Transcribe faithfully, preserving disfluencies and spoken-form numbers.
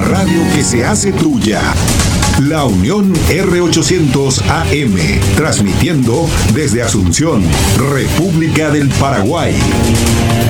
la radio que se hace tuya. La Unión R ochocientos A M, transmitiendo desde Asunción, República del Paraguay.